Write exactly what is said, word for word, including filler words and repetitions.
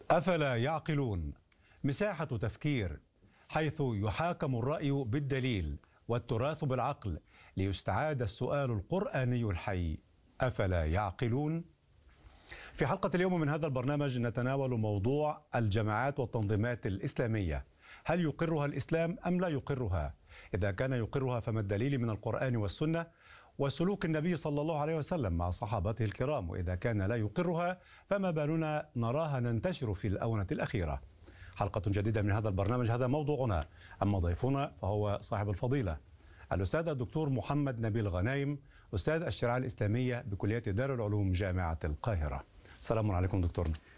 أفلا يعقلون؟ مساحة تفكير، حيث يحاكم الرأي بالدليل والتراث بالعقل ليستعاد السؤال القرآني الحي: أفلا يعقلون؟ في حلقة اليوم من هذا البرنامج نتناول موضوع الجماعات والتنظيمات الإسلامية. هل يقرها الإسلام أم لا يقرها؟ إذا كان يقرها فما الدليل من القرآن والسنة وسلوك النبي صلى الله عليه وسلم مع صحابته الكرام؟ وإذا كان لا يقرها فما بالنا نراها ننتشر في الآونة الأخيرة؟ حلقة جديدة من هذا البرنامج، هذا موضوعنا. أما ضيفنا فهو صاحب الفضيلة الأستاذ الدكتور محمد نبيل غنايم، أستاذ الشريعة الإسلامية بكلية دار العلوم جامعة القاهرة. السلام عليكم دكتورنا.